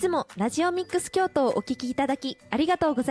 つもラジオミックス京都をお聞きいただきありがとうございます。